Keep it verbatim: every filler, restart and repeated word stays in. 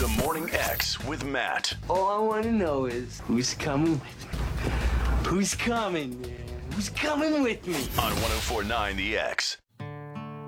Morning X with Matt. All I want to know is who's coming with me? Who's coming, man? Who's coming with me? On one oh four point nine The X.